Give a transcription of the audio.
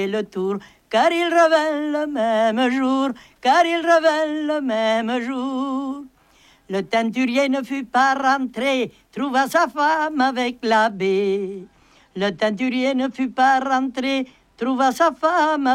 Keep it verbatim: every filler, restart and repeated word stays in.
le tour, car ils revinrent le même jour, car ils revinrent le même jour. Le teinturier ne fut pas rentré, trouva sa femme avec l'abbé. Le teinturier ne fut pas rentré, trouva sa femme